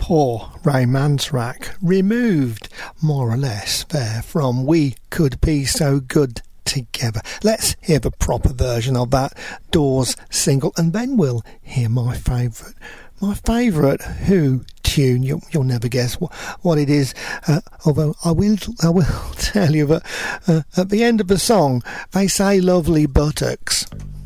Poor Ray Manzarek, removed more or less there from We Could Be So Good Together. Let's hear the proper version of that Doors single, and then we'll hear my favourite Who tune. You'll never guess what it is, although I will tell you that at the end of the song they say lovely buttocks.